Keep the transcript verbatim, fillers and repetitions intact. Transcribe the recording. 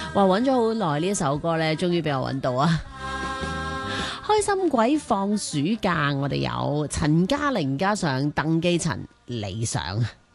話揾咗好耐呢一首歌呢，終於俾我揾到啊！開心鬼放暑假，我哋有陳嘉玲加上鄧寄塵理想。